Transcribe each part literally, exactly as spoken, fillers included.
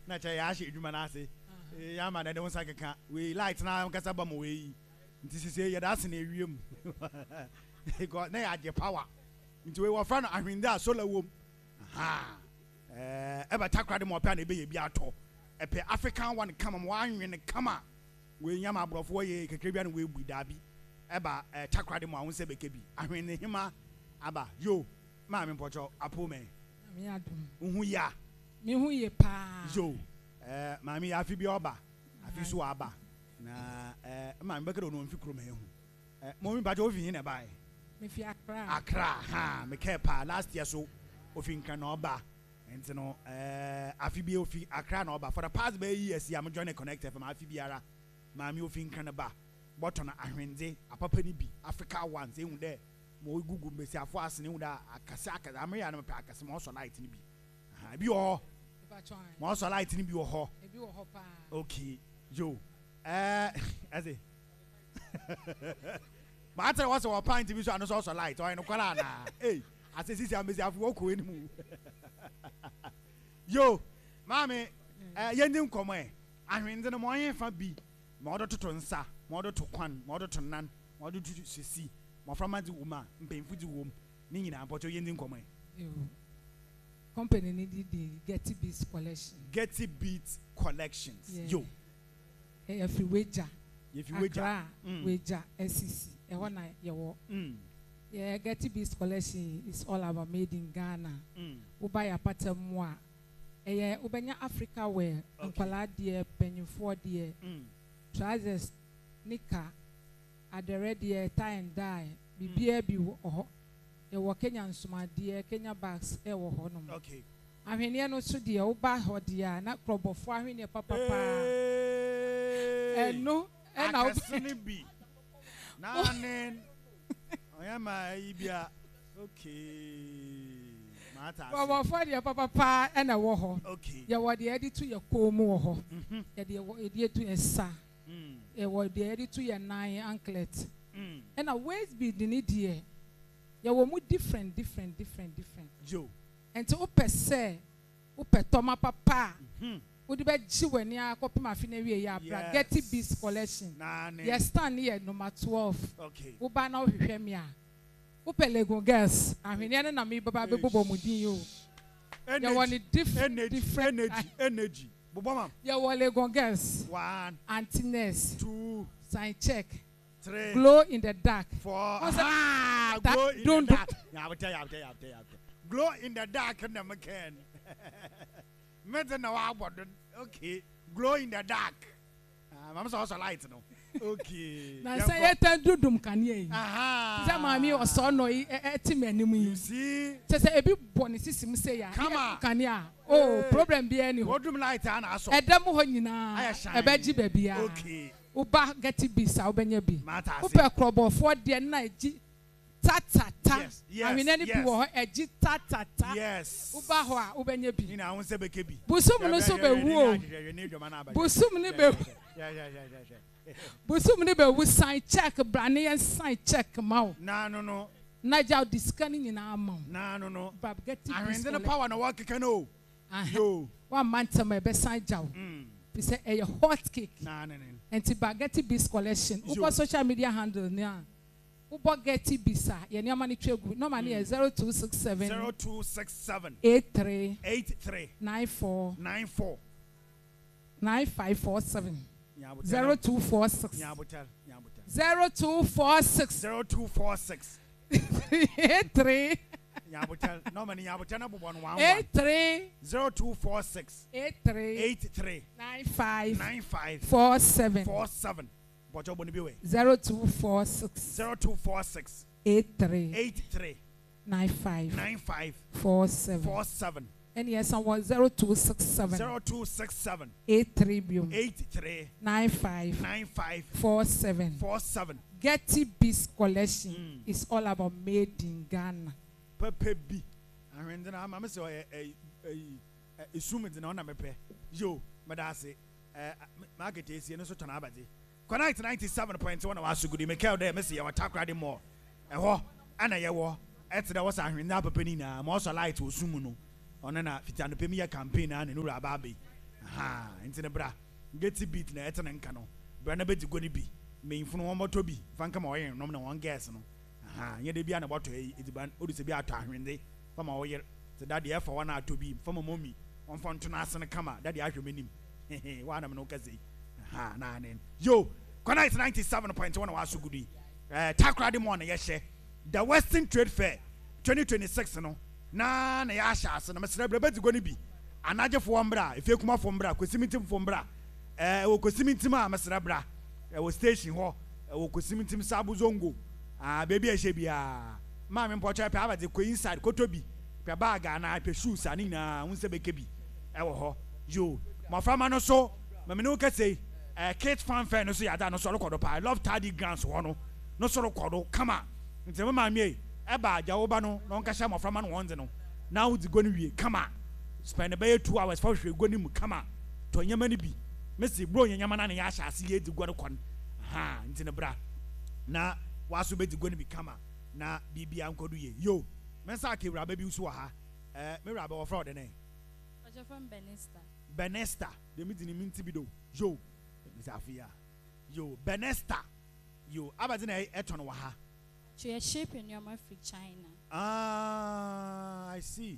na cha ya she adwuma na ase ya ma na de wonsa keka we light na nkasa ba mo we nti sisi ya da se na ewiem because na ya je power nti we wo fra no ahwenda solar wom aha eh eba takrade mo pa na ebe ye bi ato epe African one kama mo anwene kama we nyama abrofo ye kekre bia no we bu dabi eba eh, takrade mo ahunse bekebi ahwene hima aba yo ma me pocho apo me me adum uhu ya me hu ye pa yo eh ma me afi bi oba afi so aba na eh ma me bekere no mfi kuro me hu eh mo mi ba jo fi hin na bai me fi Accra Accra ha me ke pa last year so ofi nka na oba enti no eh afi bi ofi Accra na oba for the past bay years ya me join connect from afi biara ma me ofi nka na ba botton ahwende apapa ni bi Africa ones ehun de mo gugu mbesi afo asene hu da akase akase amya na me pa akase mo so light ni bi ha bi o mo so light ni bi o ho e bi o ho pa okay yo eh aze ma atre was our pint bi so ano so so light o no kwala na eh ase sisi ambesi afo ko eni mu yo mami eh yendi nkomo eh ahwende no mo yen fa bi mo do toto nsa mo do to kwan mo do to nan mo do to sisi mo fra manzi woma mpemfu di wom ni nyina mpɔtɔ yendi nkomo eh company ni di Getty Beats collection Getty Beats collections yeah. Yo eh free wager if you wager wager S C C e ho na ye wo mm yeah Getty Beats collection is all about made in Ghana mm wo buy a pattern mo a eh wo benya Africa wear nkwala de penyufo de mm trousers nika adere de tie and dye bibia bi ho e wo Kenya nsomade Kenya bags e wo ho no okay ahwene no so de wo ba ho de a na krobofo ahwene papa pa eno e na akasini bi na nen oyama ibia okay mata krobofo de papa pa e na wo ho okay ye wo de edi to ye komu wo ho ye de wo edi to ye sa mm ye wo de edi to ye nine anklet mm e na waist be de ni de ye wo mu different different different different yo enti o pese o petoma papa mhm wo de be ji wani akopem afi na wie ya bra Getty Beats collection na ne ye stand here number twelve okay wo ba na wo hwehwe me a wo pelego girls ahwene ne na me baba be bobo mudin yo ye woni different different energy energy bobo mam ye wo lego girls one Antines two sign check three glow in the dark four ah glow in don't the dark ya bata ya bata ya bata ya bata glow in the dark na meken meta na wa bodon okay glow in the dark ah mama so so light no okay na say ye tan dudum kane yi aha say mami o so no yi eti manim yi see say say ebi boni sisim say ya kane a oh problem bi any ho odum light ana aso edam ho nyina ebeji babia okay uba Getty Beats a ubenya bi mata upe krobofo de na eji ta ta ta ahwene ni bi wo ho eji ta ta ta yes uba ho a ubenya bi ni na won se beke bi busum no so be wu o busum ni be yeah yeah yeah yeah busum ni be wu sign check brane and sign check mawo na no no na ja discan nyina ma na no no bab Getty Beats ahwende no power na work kan o yo one man tell me be sign jaw mm be say a hot cake na na na enti ba Getty Beats collection uko social media handle ni a ubo Getty Beats a ye niam ni twegu no man e zero two six seven zero two six seven eight three eight three nine four nine four nine five four seven zero two four six zero two four six zero two four six eight three Yabutel no man yabutel na bobon one eight three zero two four six eight three eight three nine five nine five four seven four seven bojo boni biwe zero two four six zero two four six eight three eight three nine five nine five four seven four seven and yes someone zero two six seven zero two six seven eight three bium eight three nine five nine five four seven four seven Getty Beats collection mm. is all about made in Ghana. Pepe B. And then I'm so a a summit in honor mepe. Yo, Madasi, market is in a certain abadi. Connect ninety-seven point one of us good. Make out there, Missy, our talk riding more. And what? And I war. At the was I in Napa Penina, I'm also light to Sumuno. On an Fitan Pemia campaign and Nura Babi. ha nti ne bra get beat na ete ne nka no bra na beti goni bi meinfunu won moto bi fanka ma oyen nom na won gas no ha nye de bia na boto e ediban oduse bi ato ahwende fama oyer te dade e fa wana ato bi fama momi on fa nto na ase ne kama dade ahwe menim wa na me no kaze ha na nen yo Connect ninety-seven point one was so good. Uh, Takra de morning, yes, the Western Trade Fair twenty twenty-six. No, na na yasha, so na celebrate going to be. Anaje for Umbra, if you come from Bra, Cosimitim from Bra, uh, or Cosimitima, Master Bra, uh, was station hall, or Cosimitim Sabuzongo, ah, baby, I should be a mammy and Pocha Pava, the Queen side, Kotobi, Pabaga, and I pursue Sanina, Unsebekebi, Ewo, you, my farmer no so, Maminoka say. Uh, Kate fanfare no so yada no so record pa I love tardy grants one no so record come on nti mama me eba jawoba no no nka sha moframa no wonze no now we go ni wie come on spend about two hours for hwe go ni mu come on to nyama ni bi mesi bro nyama na ne ya sha ase ye di go kon ha nti ne bra na waso be di go ni bi come on na bibia nkodu ye yo mensa ke wura ba bi usu ha eh me wura ba wo fraud ne Ojo from Benesta Benesta de mi di ni minti bi do yo Zafia, yo Benesta, yo abazina eton waha. To a ship in your free China. Ah, I see.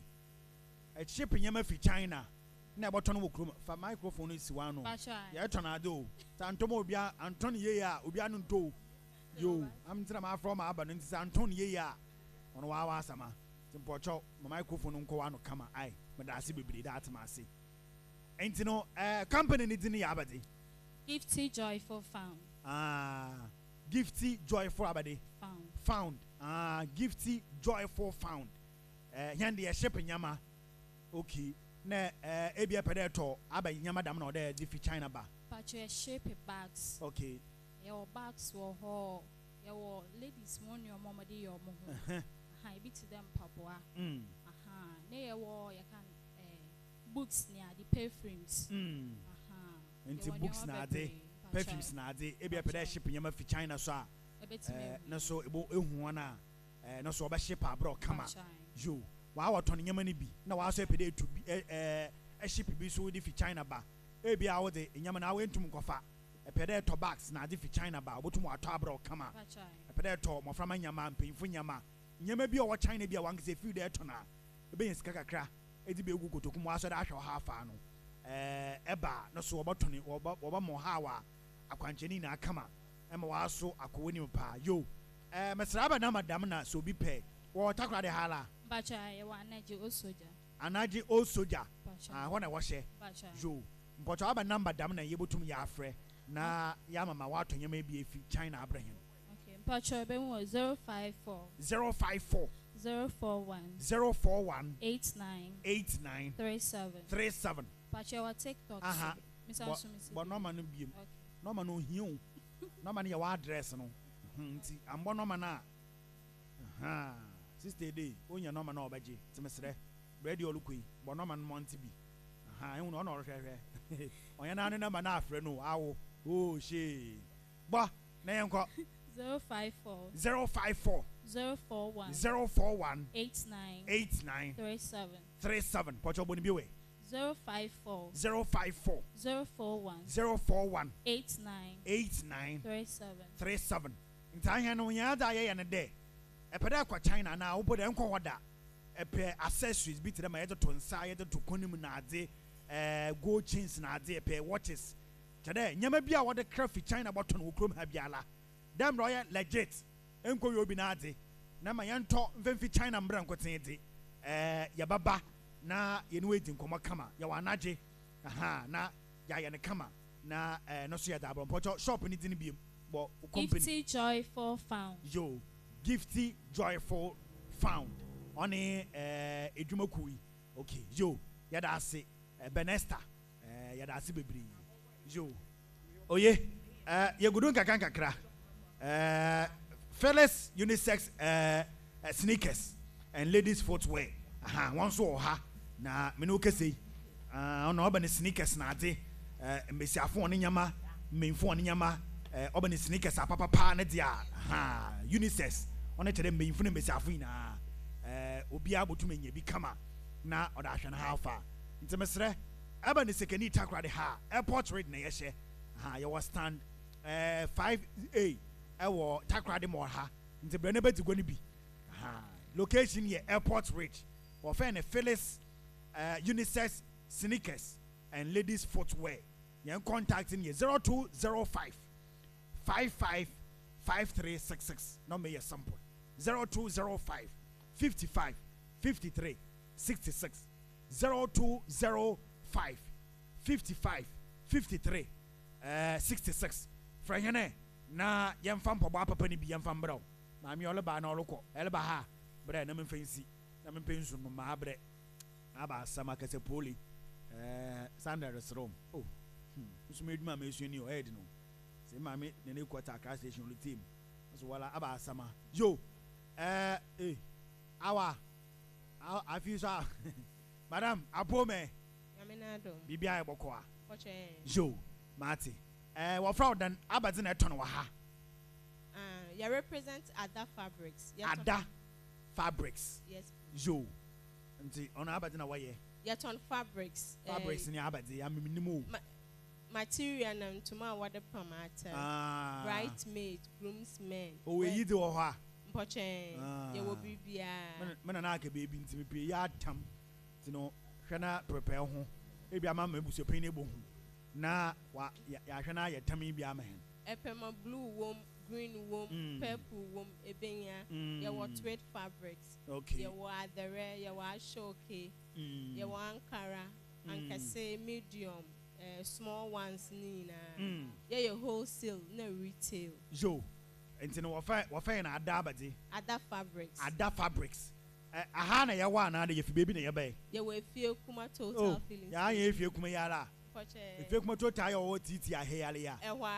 A ship in your free China. Never turn over for microphone is one. Ya tornado. Santomo bia Antoni ya ubianun to. Yo, I'm drama from Abadan Antoni ya on Wawa Sama. Simple microphone unko one come I, but I see be that massy. Ain't no uh company needs in the abadi. Gifty Joyful Found. Ah, Gifty Joyful Abadi. Found. Found. Ah, Gifty Joyful Found. Eh, yandi a ship in Yama. Okay. Ne, eh, Abia Pedeto, Abba Yama Dam no there, Diffy China ba. But you shape bags. Okay. Your bags were whole. Your ladies, one your mama, your mom. I beat to them, Papa. Mm. Aha. Near war, you can books near the perfumes. Mm. Into books na de perfumes na de e bia pede ship nyama fi China so a eh na so ebo ehu na eh na so oba ship abro kama yo wa waton nyama ni bi na wa so pede to bi eh eh ship bi so di fi China ba e bia wo de nyama na wentum kofa e pede to bags na de fi China ba obotum ato abro kama e pede to moframa nyama mpinfu nyama nyama bi o wo China bi a wan se fi de to na e be yin sika kakra e di be egu kotoku mo aso da ahwe ha afa no eh eba no so obotoni oba oba mo hawa akwancheni na akama ema waso akowoni mpa yo eh mesraba na madam na so bi pe wo takra de hala bacha ye wa anaji o soja anaji o soja ah ho na wo hye yo mpocho aba number dam na yebotum ya afre na ya mama wato nyama bi efi China abrahim okay mpocho be mo zero five four zero five four zero four one zero four one eight nine eight nine three seven three seven Pache wa TikTok. Aha. Mister Sumisi. But no man no biem. No man no hiu. No man your address no. Nti ambo no man na. Aha. Sister day, onya no man na obaje. Ti mesre. Ready olukui. But no man monti bi. Aha, ehun no no hwehwe. Onya na no number na afre no. Awo. Oh she. Ba, na yenko. zero five four zero five four zero four one zero four one eight nine eight nine three seven three seven. Pocho boni biwe. zero five four zero five four zero four one zero four one eight nine eight nine three seven three seven. Ntanya no nya da ye ne de. Epeda kwa China na obo de enko hoda. Epe accessories bi tire ma ye to nsa ye to konim na ade eh gold chains na ade epe watches. Tade nyama bia wo de craft China botton wo krom ha biala. Dem royal legit. Enko yo bi na ade. Na ma ye nto mfemfi China mbra nkoten de. Eh ya baba na yenu edi nkoma kama ya wanaje aha na ya ya ne kama na eh no so ya da bro pocho shop ni din bi bo company Gifty Joyful Found yo Gifty Joyful Found oni eh edwumaku yi okay yo ya da ase eh, Benesta eh ya da ase bebri yo oye eh ye gudun kakan kakra eh Fellas unisex eh uh, sneakers and ladies footwear aha one so ha na me no kese ah ono oba ne sneakers na ade eh mbesiafo one nyama menfo one nyama eh oba ne sneakers apapa pa ne dia ha unisex one tere menfo ne mbesiafo ina eh obi abotum enya bi kama na oda hwe na hafa ntemesre aba ne sekani takrade ha airport road na yɛhyɛ ha yɛwɔ stand uh, five A ɛwɔ takrade mall ha nti brɛ ne bɛti gɔ ne bi ha location yɛ airport road wɔfɛn ne Phyllis uh, unisex sneakers and ladies footwear yɛn contacting yɛ zero two zero five five five five three six six number yɛ sample zero two zero five fifty five fifty three sixty six zero two zero five fifty five fifty three sixty six franyane na yɛmfa mpɔbɔ papa ni bi yɛmfa mbrɛw maame ɔleba na ɔlokɔ ɛleba ha brɛ na memfa nsi na mempa nsu no ma brɛ aba asama kase poli eh sander resrom oh nsu meduma ma esu ni o head no se maame ne ne kwata Accra station lo team so wala aba asama yo eh eh awa afi so madam apome Aminado. bibia eboko a Poche. yo mate eh wo fra odan abadze na eto no wa ha Uh, you represent Ada Fabrics. You're Ada ton- Fabrics Yes. yo nti ona abadze na wa ye You're on fabrics. Uh, fabrics ni abadze ya minimu material and tuma water pamata. ah Bridesmaid, groomsmen. o we yi de wo ha Poche. Ah. You will be bia. mena na aka baby nti mepe ya tam nti no hwɛ na prepare ho ebi ama ma ebuso pɛn ne bo ho na wa ya hwɛ na yɛ tam yi bi ama hen Epema blue wom, green wom, Mm. purple wom, ebenya. Mm. You were tweed fabrics. okay You were adere, you were ashoke, Mm. you were ankara, Mm. ankase medium, uh, small ones nina. Mm. Yeah, your wholesale, no retail. yo nti no wɔfɛ wɔfɛ na ada abadze Ada fabrics. ada fabrics eh aha na yɛ wa na de yɛ fi baby na yɛ bɛɛ You were few kuma total oh feelings. ya yɛ efie kuma yara Poche. efie kuma to ta yɛ wɔ titi ahe yare ya Ewa.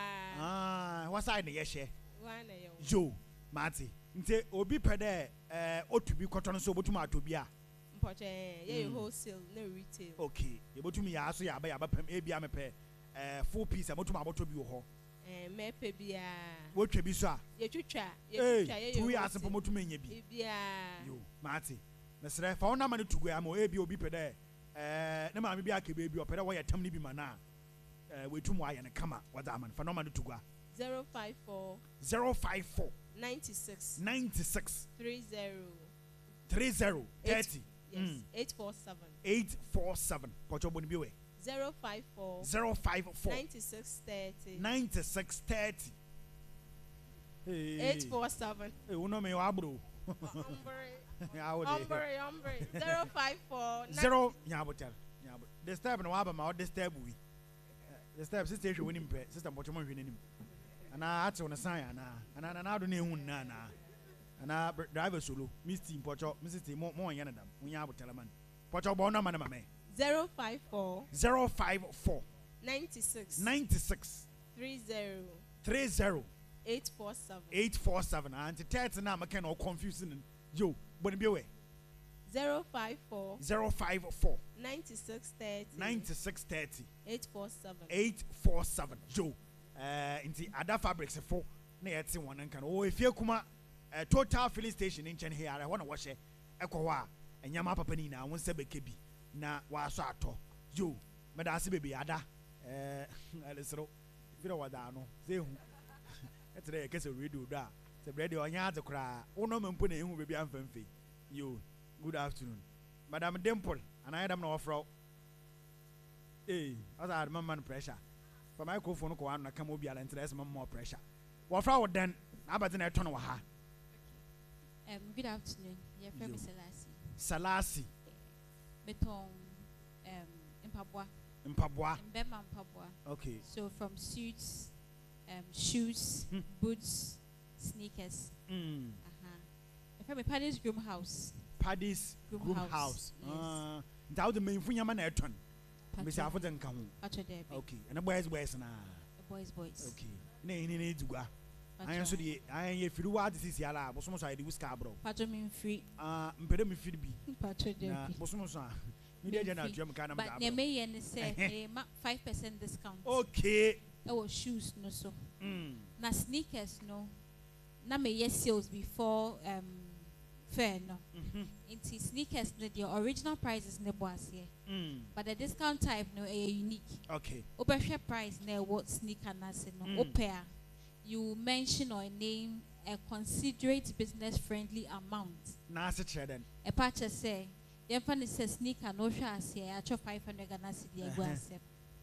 ah what side na yɛ hyɛ Wana yo. yo mate nti obi pɛ dɛ eh otu bi kɔtɔ no so obotuma atɔ bi a Poche. Yeah, your Mm. wholesale, no retail. okay yɛbotumi yɛ aso yɛ aba yɛ aba pɛm ebi amepɛ eh full piece a motuma abɔtɔ bi wɔ hɔ Eh, mepe bia. wotwa bi so a Ye chucha. Ye eh chucha. Ye two your years po motuma nya bi Bia. yo mate mesrɛ fa wona ma no tugu ama ebi obi pɛ dɛ eh ne maame bi aka be bi ɔpɛ dɛ wɔyɛ tam ne bi ma na eh wetum wɔayɛ ne kama wɔdza ama no fa no ma no tugu a Zero five four zero five four ninety six ninety six three zero. thirty Eight. thirty Yes. Mm. Eight four seven. eight four seven pɔtɔ bɔ ne bi wɛ Zero five four zero five four ninety six thirty. ninety six thirty Eight four seven. eh wono me wa bro Ombre. awo de Ombre. Ombre. Zero five four. zero nyabotel nyabo disturb no waba ma o disturb wi disturb sister hwe woni mpɛ sister mbɔtɔ mo hwe nanim ana ate wona san ana ana na ado na ehun na na ana driver solo mister mbɔtɔ mister mo mo nya na dam mo nya abotel man mbɔtɔ bɔ na ma na ma me Zero five four zero five four ninety six ninety six three zero thirty eight four seven. eight four seven anti thirty na make no confusing yo bɔ ne bi wɛ Zero five four zero five four ninety six thirty ninety six thirty eight four seven. eight four seven yo eh nti ada fabrics fo na yɛte wɔn nka no o efie kuma eh, total filling station nkyɛn he ara hɔ na wɔhyɛ ɛkɔ hɔ a ɛnyama papa ni na wɔn nsa bɛka bi na wɔaso atɔ yo mɛda ase bebe ada eh ɛlesoro fi na wɔda no sɛ ehu ɛtere yɛ kɛsɛ radio do a sɛ radio ɔnyɛ adze koraa wɔn ma mpo na ehu bebi amfamfe yo good afternoon madam dimple anayɛ dam na wɔfrɛ eh ɔsɛ adama man pressure for microphone ko anu na kama obi ala ntere ɛsɛ more pressure wɔfrɛ wo den abadze na ɛtɔ no wɔ ha Um, good afternoon. Yeah, Yo. Femi Selassie. salasi Meton um Mpaboa. mpaboa Mbema Mpaboa. okay So from suits, um shoes, Hmm. boots, sneakers. mm. Uh-huh. Femi Paddy's Groom House. Paddy's Groom groom house. house Yes. ah nta wo de menfu nyama na ɛtɔn mbese Pacho- afo de nka ho Pacho Derby. okay and the boys boys na Boys, boys. okay na ini na edugua Pacho- ayan so de ayan ye firi wa de sisi ala bosom so ayde wiska abro Pacho Minfree. ah mpede me firi bi Pacho na Derby. bosom so a me de agent atuam ka na me But nyame ye ne say eh ma five percent discount. okay Our shoes no so. mm Na sneakers no. Na me yes sales before um fair no. Into sneakers, the original price is ne boas here. Mm. But the discount type no a unique. Okay. Obershare price ne what sneaker na se no. Mm. Opea, you mention or name a considerate business friendly amount. Na se chere den. A patch say, the fan is a sneaker no share say I chop five hundred Ghana cedi agwase.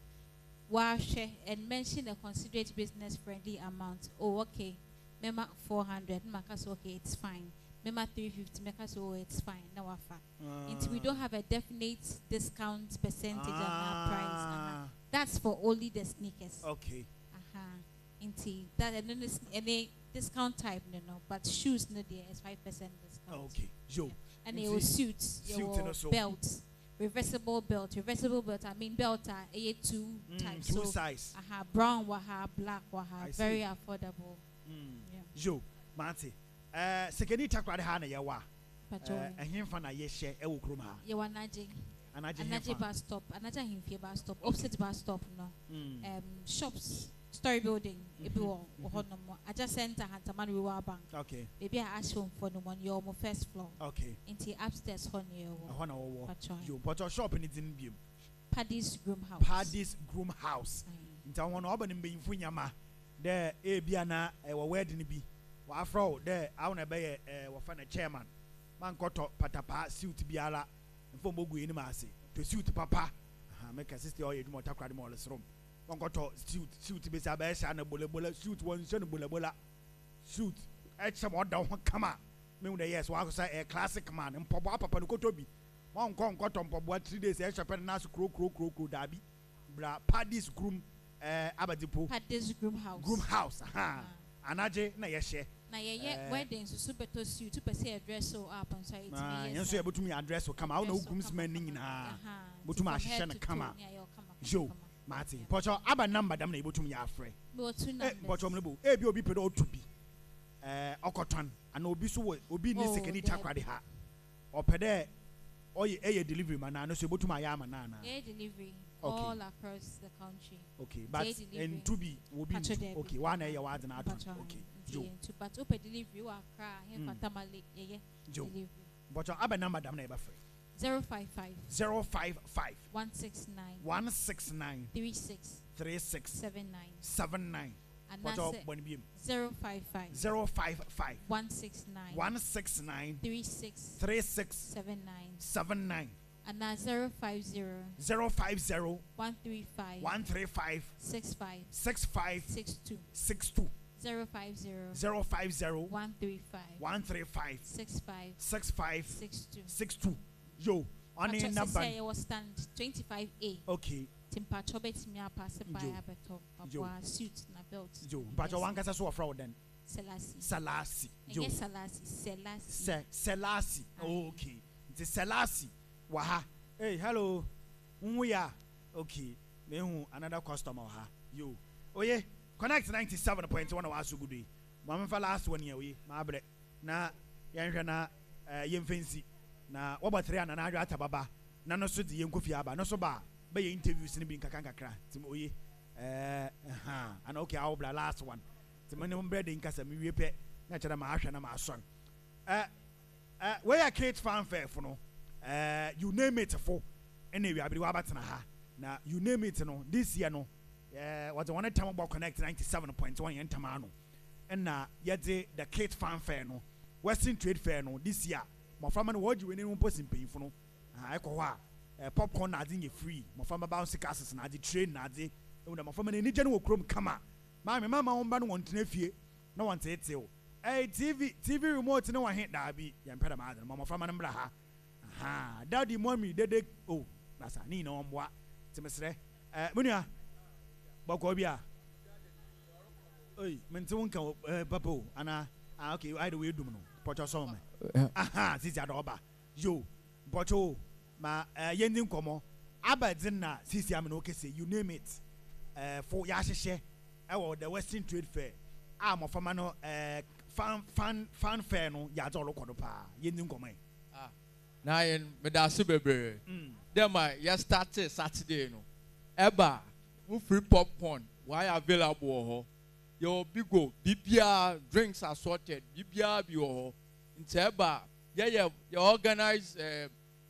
Wash and mention a considerate business friendly amount. Oh okay. Mema four hundred, Makas okay, it's fine. Mema three fifty, Makas oh it's fine. Now afa. Uh, Until we don't have a definite discount percentage on our price. Uh-huh. ah, That's for only the sneakers. Okay. Uh-huh. Until that and then this- any discount type no no, but shoes no there is five percent discount. Okay. Yo. Yeah. And Nti, it was suits, suit your and also- belts, reversible belt, reversible belt. I mean belt are a two Mm, types. two So size. aha, brown waha, black waha, I see. very affordable. Mm. Yeah. Yo. Mate. Eh, sekeni takwade ha na yewa. But Eh, ehemfa na ye share e wo krom ha. you want Naji, Anaje Anaji hemfa. bus stop, Anaja Himfie bus stop, opposite bus stop no. Mm. Um, shops, story building, Mhm, ebi wo mhm. wo no mo. Aja center Hantaman River Bank. Okay. Baby I ask home for no one your mo first floor. Okay. Into upstairs honey Ho na wo wo. Pacho. Yo, but your shop ni din biem. Paddy's Groom House. Paddy's Groom House. Aye. Nti awon oba ne mbeyimfo nyama. De e bia na e wo wedding bi. Wa afro de awon ebe ye e wo fa na chairman. Man koto patapa suit biara. Mfo mogu eni ma ase. To suit papa. Aha, make a sister oye dum otakwade mo lesrom. Man koto suit suit be sa ba sha na bole bole suit won sha na bole bole. Suit e che mo da ho kama. Me wu yes wa say a classic man. Mpobo papa no koto bi. Won kon koto mpobo three days e shepe na so kro kro kro kro dabi. Bra Paddy's Groom eh abadipo. Paddy's Groom House. Groom House. Aha. Anaje na ye share. Na ye ye Eh. weddings so beto suit to person address so up and so it Na me yenso ye betumi address o kama. Awu na groom's men ni nyina. Botumi ahye na kama. Yo, Martin. Pocho aba number dam na ibotumi ya afre. Me two Eh, numbers. pocho mlebo. E bi obi pedo otubi. Eh, okoton. Ana obi so we- obi ni Oh, sekeni there. takwade ha. Opede oye eye delivery man na no so ibotumi aya ama na na. Air delivery Okay. all across the country. Okay, but Day delivery. en tubi obi Pacho ntu- there. okay, one eye wa na aton. Pacho, Okay. nti Yo, ye ntu, but open delivery wa kra he Mm. fatamale ye ye yo. delivery. Pocho aba number dam na eba free. zero five five zero five five one six nine one six nine three six three six seven nine seven nine. and Pocho that's bon biem. zero five five zero five five one six nine one six nine three six three six seven nine seven nine and that's zero five zero zero five zero one three five one three five six five six five six two six two zero five zero zero five zero one three five one three five six five six five six two. six two. Yo, on the number. Say was stand twenty five A. Okay, Timpa chobet me a pass by Joe. abeto. Joe. Abwa suit na belt. Joe. But you want to say fraud then? Selasi. Salasi. Joe. Yes, Selasi. Selasi. Se Selasi. Aye. Okay. The Selasi. Waha. Hey, hello. Umuya. Okay. Me hu another customer ha. Yo. Oh yeah. Connect ninety-seven point one of us good day. Mama fa last one year we. Ma bre. Na yenhwe na eh yemfensi. Na wobatri ana na adwa atababa. Na no so di yenkofi aba. No so ba. Be ye interviews ni bi nkaka nkakra. Tim oye. Eh ha. Ana okay I will bla last one. Tim me no bread nkasa me wie pe. Na kyerɛ ma ahwɛ na ma asɔn. Eh eh we are Kate fanfare for no. Eh you name it for. Anyway, abiri wa batena ha. Na you name it no this year no. Eh what the one time about connect ninety-seven point one yen tamano. And na yede the Kate fanfare no. Western Trade Fair no this year. My family no what you any one person pay for no. Ah ekɔ hɔ a popcorn na ade free. My family bounce castles na ade train na ade. E wo na my family ni gye no krom kama. Ma me mama won ba no won tena fie. Na won tete o. Eh T V T V remote no won hit da bi. Yem peda ma ade. My family no mbra ha. Aha, daddy mommy dede oh. Basa ni na won boa. Timesre. Eh munua. Bako bia. Oi, mente won kan eh papo ana ah okay, I the way dum no. Pocho so me. Aha, sisi adoba. Yo, pocho ma eh yendin komo. Abadin na sisi am no kese, you name it. Eh for ya hyehyɛ ɛwɔ the Western Trade Fair. Ah mo fama no eh fan fan fan fair no ya zo lokɔ do pa. Yendin komo. Ah. Na yen me da se bebre. Mm. Dem a ya start Saturday no. Eba, mu free popcorn, why available ho. Your bigo, bibia drinks assorted, bibia bi ho. Nti eba, yeah yeah you organize uh,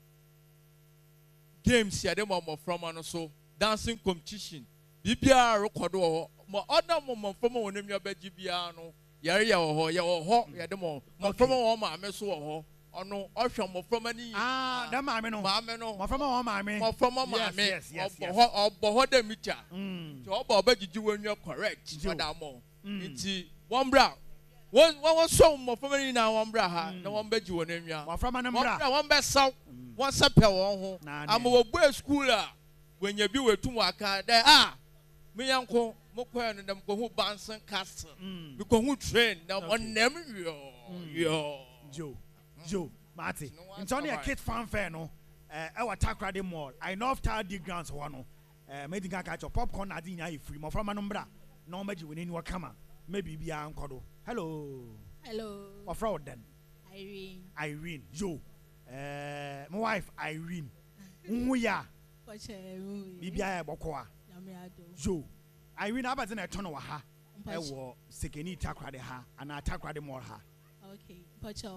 games here dem mo from ano so dancing competition bibia record wo mo other mo from wo nem ya baji bia no yare ya wo ya wo ho ya dem mo from wo ma me so wo ono ohwe mo from ani ah da ma me no ma me no mo from wo ma me mo from mo ma me yes yes obo obo ho da mita mm so obo bagiji wonwa correct Joe. madam mo Mm. nti one bra one one so mo from ani na one bra ha na one baji won anwa mo from na one mbra bra one be saw one sapɛ won ho Na ne. am wo boy school a wenya bi wetum aka da ah me yanko mo kwa no dem ko hu Banson Castle Mm. bi ko hu train na Okay. on nem yo yo Joe Joe Marty No one it's only a survive. kid fanfare no eh e wa Takoradi Mall I know of Tardy Grounds ho no eh me dinga ka cho popcorn na din ya e free mo from no mbra na o maji we ni kama maybe bia nkodo hello Hello. o fra den Irene. Irene yo eh my wife Irene nwu ya Poche. bibia e boko a Yamiado. yo Irene abati na eto no wa ha e Poche. wo Sekeni Takoradi ha ana Takoradi Mall ha Okay. Poche.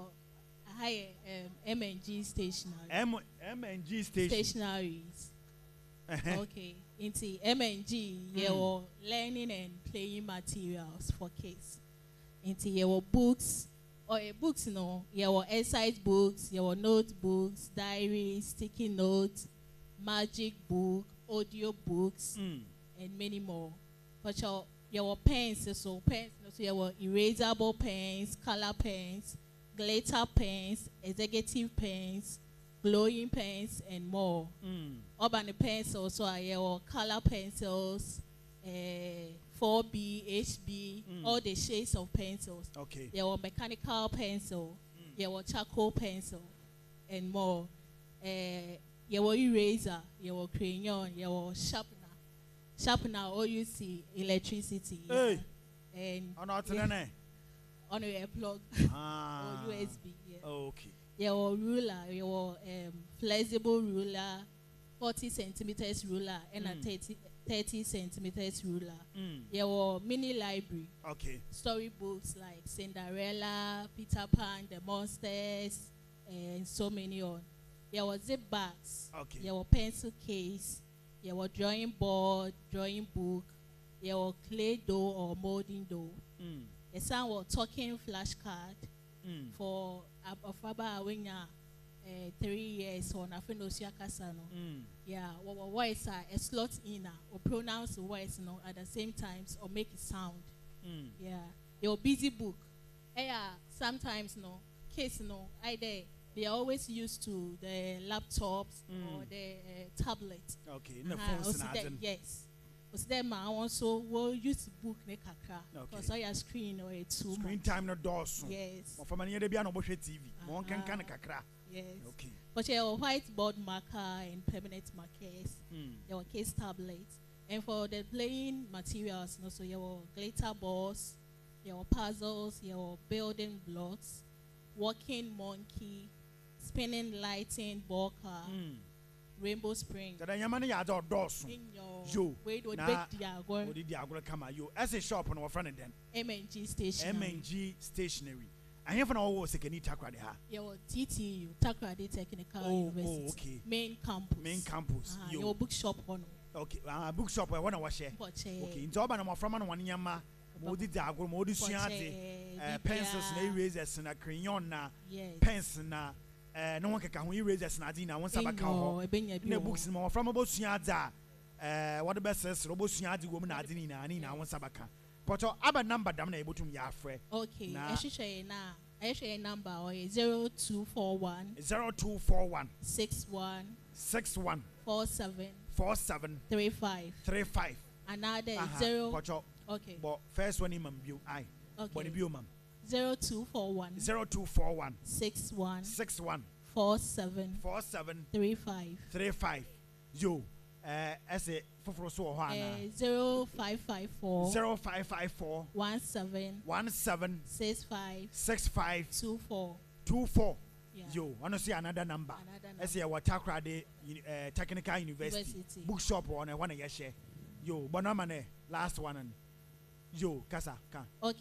I um M and G stationery. M M and G station Stationaries. Eh, Okay. Into M and G, your learning and playing materials for kids. Into your books or your books, you know, your exercise books, your notebooks, diaries, sticky notes, magic book, audio books, mm. and many more. But your your pens, so pens, so your erasable pens, color pens, glitter pens, executive pens, glowing pens, and more. Mm. Urban pencils, so are your color pencils, uh, four B, H B, Mm. all the shades of pencils. Okay. Your mechanical pencil, Mm. your charcoal pencil, and more. Uh, your eraser, your crayon, your sharpener. Sharpener, all you see, electricity. yeah. Hey. And Oh, not yeah, today. on your plug Ah. or U S B. Yeah. Okay. Your ruler, your um, flexible ruler, forty centimeters ruler, and a Mm. thirty, thirty centimeters ruler. Mm. Your mini library, Okay. storybooks like Cinderella, Peter Pan, The Monsters, and so many on. Your zip bags, Okay. your pencil case, your drawing board, drawing book, your clay dough or molding dough. Mm. The sound was talking flashcard Mm. for Abafaba Winya uh, three years on Afenosia Casano. Mm. Yeah, what what voice are a slot in or pronounce the voice no at the same times or make it sound. Mm. Yeah. Your busy book. Eh, yeah, sometimes no case no either they are always used to the laptops or Mm. the uh, tablet. Okay. No Uh-huh, phones also na that- them. yes. Was there ma also will use the book ne kakra Okay. because all your screen or it's too Screen much. time no doors. Yes. Mo fama ne bia no bo hwe T V. Mo kan kan Uh-huh. kakra. Yes. Okay. But your whiteboard marker and permanent markers, Mm. your case tablets, and for the playing materials, no, so your glitter balls, your puzzles, your building blocks, walking monkey, spinning lighting ball car, Mm. rainbow spring. Tada nyama ne ya do doors. In your Yo, wait, what na- big diagram, Odi di agro kama yo. As a shop no friend den. M and G station, M and G stationery. Ahia fa na wo Sekeni Takoradi ha. your T T U, Takoradi Technical Oh, University, oh, okay. main campus, Main campus. uh, Yo. your bookshop on. Okay. Ah bookshop e wona wo hye. Okay. Okay. Nti oba na mo frama no wan nyama. Mo di di agro mo di sua ade. Uh, pencils na erasers na crayon na Yes. pens na eh no one keka ho erasers na adi na won saba ka ho na books ma from bo sua ade a eh what the best is robo sua ade wo na ade ni na ni na won saba ka but aba number dam na ebotum ya afre Okay, Na- I should share now. I share number or zero two four one zero two four one six one six one four seven four seven three five. three five Another Aha, zero. but Okay, but first one imam bio ai but okay. bio mam Zero two four one zero two four one six one six one four seven four seven three five. three five yo eh ese foforo so ho ana Uh, zero five five four zero five five four one seven one seven six five six five two four. two four. Yeah. Yo, I see another number. Another I see what Takoradi uh, Technical University, University. bookshop on a one a share. Yo, but no man, last one and yo, Kasa, ka. Okay,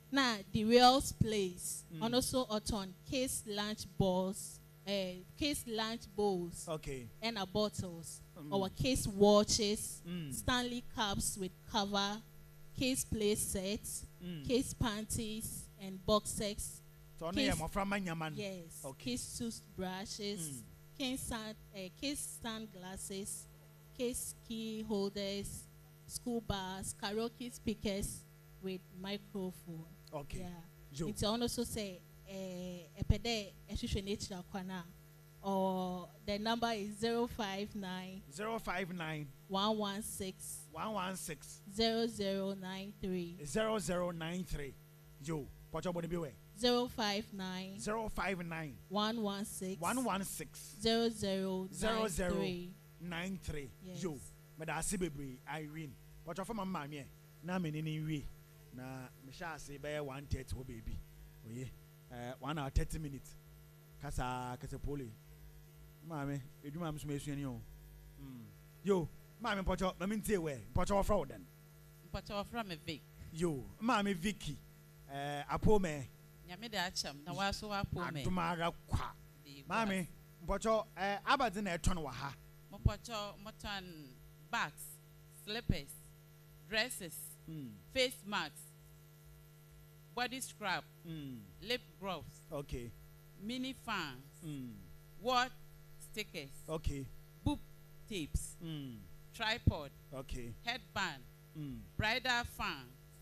Now the Wales Place, Mm. and also Autumn case lunch balls, uh, case lunch bowls, Okay. and a bottles, Mm. our case watches, Mm. Stanley cups with cover, case play sets, Mm. case panties, and box sets. So only case- am from my man. Yes. Okay. Case toothbrushes, Mm. case stand, uh, case stand glasses, case key holders, school bars, karaoke speakers with microphone. Okay. Yeah. Joe. It's also say a pede a nature corner, or the number is zero five nine Zero five nine one one six one one six zero zero nine three zero zero nine three. Joe. Pocho body beware. zero five nine Zero five nine one one six one one six zero zero Zero nine zero. three. nine three. Yes. Joe. But I see baby Irene. Pocho from my mammy. Na me ni we. Na me sha say be one thirty ho baby. Oye. Uh, one hour thirty minutes. Kasa kasa poli. Mami, eduma am so me suani o. Mm. Yo, mami pocho, mami ntie we. Pocho ofra woden. Mpacha from a Vic. Yo, mami Vicky. Eh apo me. Nyame de acham na waso wapo me. Atumara kwa. Mami, pocho eh abadi na eton wa ha. Mo pacho motan bags, slippers, dresses, Mm. face masks, body scrub, Mm. lip gloves, Okay. mini fans, Mm. wall stickers, Okay. boob tapes, Mm. tripod, Okay. headband, Mm. bridal fan,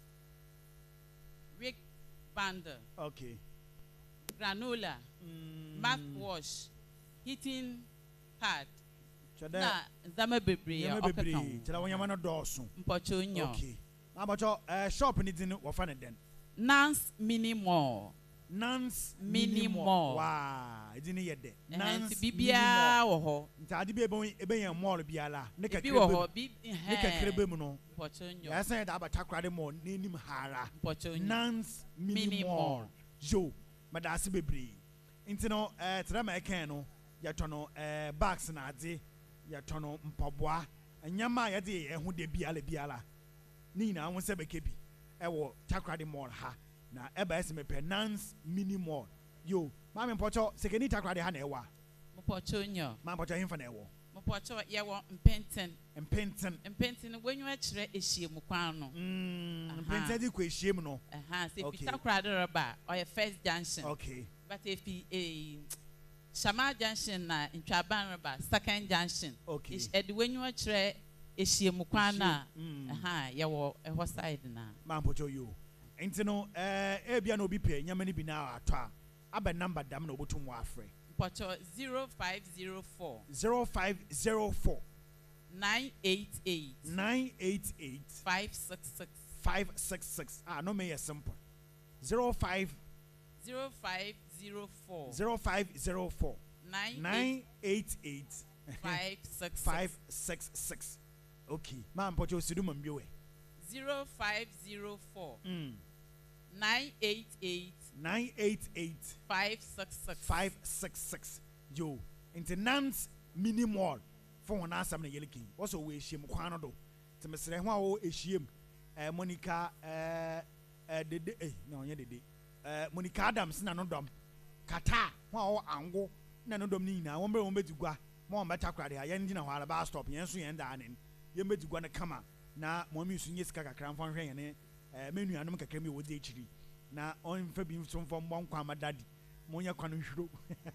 wig bundle, Okay. granola, Mm. mouthwash, heating pad, Chada. na zama bebre Yama okaka. bebre. Chada wonyama no doso. Mpacho nyo. Okay. Ma pocho eh shop ni din wo fa ne den. Nance mini mall. Nance Mini mall. mall. Wow, it didn't yet there. Nance Mini bibia mall. wo ho. Nti ade bi ebe ebe yan mall biala. Ne Bi kakre wo be. ho bi Ne kakre be mu no. Mpacho nyo. Ya san da abata kwade mall n'enim hara. Mpacho nyo. Nance mini, Mini mall. mall. Yo, madase bebre. Nti no eh tra ma eken no ya tono eh bags na ade ya tono mpaboa. Anyama ya de ehun de biala biala. Ni na won se bekebi. Ewo takrade mall ha. Na eba ese mepe Nance mini mall. Yo, mami mpocho sekeni takrade ha na ewa. Mpacho nyo. Mami mpocho himfa na ewo. Mpacho ye wo mpenten. Mpenten. Mpenten wenyu a kire ehie mu kwan no. Mm, Aha. mpenten di ko ehiem no. Aha, se Okay. fita krade raba or first junction. Okay. But if he a Shama junction na Ntwaban raba second junction. Okay. Is ed wenyu a kire ehie mu kwan na. Mm. Aha, ye wo eho side na. Mami mpocho yo. Nti no eh ebia na obi pe nyama ni bi na ato a. Aba number dam na obotum wa afre. Mpacho zero five zero four zero five zero four nine eight eight nine eight eight five six six five six six. Ah, no me simple. zero five zero five zero four zero five zero four nine nine eight eight five six five six six. Okay. Man pocho sidu mambiwe. zero five zero four Mm. nine eight eight nine eight eight five six six five six six. Yo. Into Nance mini mall. For one answer na yeliki. Also we shim kwano do. To mesre ho a wo ehiem. Eh Monica eh eh dede eh no nya dede. Eh Monica Adams na no dom. Kata ho a wo ango na no dom ni na wo mbe wo bedigua. Mo mbeta kwade a yen gina ho ala ba stop yen so yen da anen. Yen bedigua na kama na mo mi su nyesika kakra mfon hwe yen eh menu anum kakra mi wo de chiri. Na on fa bi mfom fom bon kwa madadi. Mo nya kwano hwiro.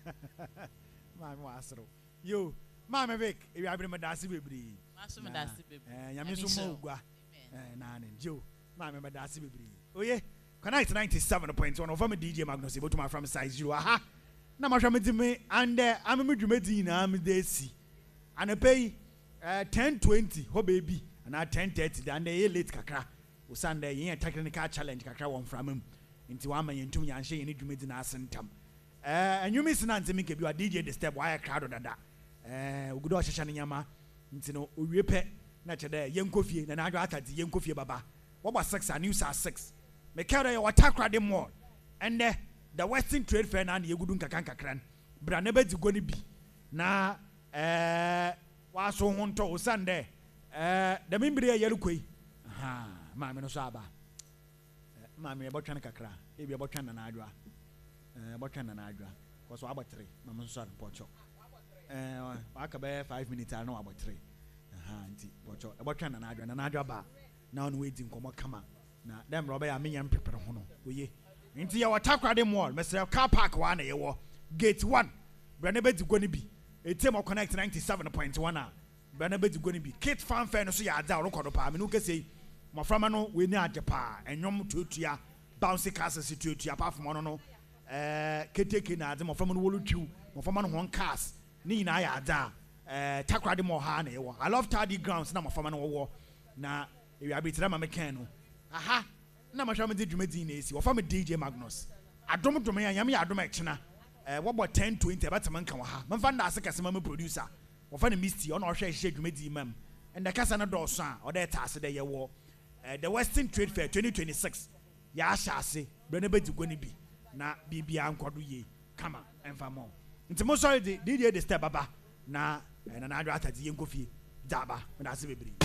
Ma me wasro. Yo, ma me Vic, e wi me dase bebri. maso me da se bebre Eh, nyame so mo gua. Eh, na ne jo. Ma me dase bebri. Oye, connect ninety-seven point one of my D J Magnus able to my from size zero. Aha. Na ma hwa me me and am me dwumadi na am dey si. Ana pay eh ten twenty ho baby. Na ten thirty dan dey late kakra. O Sunday yen technical challenge kakra won from him. Nti wa ma yentum yanhye yen dwumadi na asentam. Eh, anyumi sinante me ke bi wa D J the step why crowd dada. Eh, ogudo hyehyɛ ne nyama. Nti no owie pɛ na kyerɛ yen kofie na na adwa atadi yen kofie baba. What was six and news are six. Me carry your attack the mall. And the the Western Trade Fair na ye gudun kakan kakran. Bra na be di go ni bi. Na eh wa so ho nto o Sunday. Eh, the membre ye lukoi. Aha, ma me no so aba. ma me botwa ne kakra e bi botwa na na adwa eh botwa na na adwa ko so abotre ma mo so pocho eh aka be five minutes na abotre aha nti pocho e botwa na na adwa na na adwa ba na on we di nkomo kama na dem robe ya menya mpepere ho no oye nti ya watakrade mall mesre car park wa na ye wo gate one brane be di go ni bi etem connect ninety-seven point one a brane be di go ni bi kit fan fair no so ya ada record pa me no kese maframa no we ni age pa enwom tutua bouncy cars tutua apart from no no eh keteke na ade maframa no wolu twu maframa no hon cars ni na ya ada eh takrade mall ha na ye wo I love Tardy Grounds na maframa no wo na e abi tira ma meken no aha na ma hwam de dwumadi na esi wo fa me D J Magnus adom dom ya yam ya adom ekena eh wo bo ten twenty betema nka wo ha memfa nda ase kase ma me producer wo fa ne Misty ona wo hwe hwe dwumadi mam and the kasa na do so a o de taase de ye wo the Western Trade Fair twenty twenty-six ya ashase bre na bedi goni bi na bibia nkwado ye kama emfa mo nti mo sorry the D J the step baba na na na adwa atati ye nkofie daba na ase bebre